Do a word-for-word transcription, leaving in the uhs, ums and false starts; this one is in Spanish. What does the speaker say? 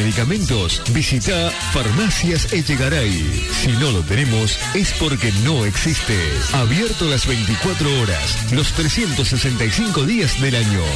medicamentos, visita Farmacias Echegaray. Si no lo tenemos, es porque no existe. Abierto las veinticuatro horas, los trescientos sesenta y cinco días del año.